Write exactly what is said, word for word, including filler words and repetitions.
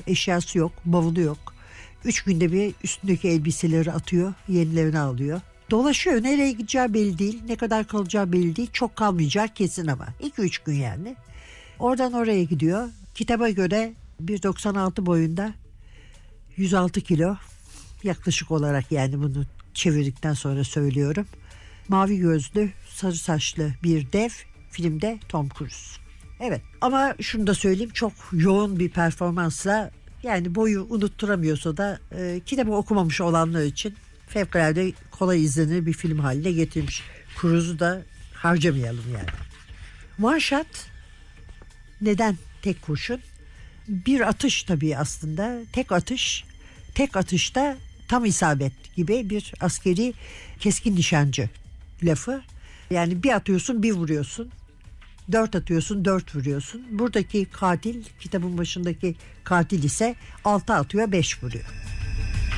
Eşyası yok, bavulu yok. Üç günde bir üstündeki elbiseleri atıyor, yenilerini alıyor. Dolaşıyor, nereye gideceği belli değil, ne kadar kalacağı belli değil. Çok kalmayacak kesin ama. iki üç gün yani. Oradan oraya gidiyor. Kitaba göre bir doksan altı boyunda, yüz altı kilo yaklaşık olarak, yani bunu çevirdikten sonra söylüyorum. Mavi gözlü, sarı saçlı bir dev, filmde Tom Cruise. Evet, ama şunu da söyleyeyim, çok yoğun bir performansla, yani boyu unutturamıyorsa da e, kitabı okumamış olanlar için fevkalade kolay izlenir bir film haline getirmiş. Cruise'u da harcamayalım yani. One shot, neden tek kurşun? Bir atış tabii aslında, tek atış, tek atışta tam isabet gibi bir askeri keskin nişancı lafı. Yani bir atıyorsun bir vuruyorsun, dört atıyorsun dört vuruyorsun. Buradaki katil, kitabın başındaki katil ise altı atıyor beş vuruyor.